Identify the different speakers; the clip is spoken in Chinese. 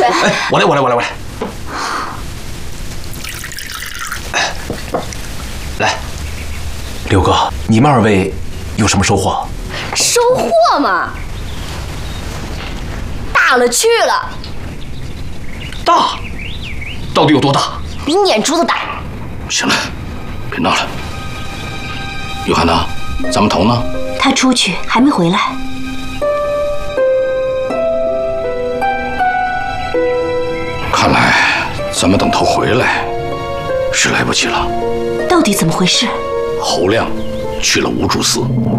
Speaker 1: 哎，我来。来，刘哥，你们2位有什么收获？
Speaker 2: 收获嘛，大了去了。
Speaker 1: 大？到底有多大？
Speaker 2: 比你眼珠子大。
Speaker 3: 行了，别闹了。雨涵呢？咱们头呢？
Speaker 4: 他出去还没回来。
Speaker 3: 看来咱们等头回来是来不及了。
Speaker 4: 到底怎么回事？
Speaker 3: 侯亮去了无主寺，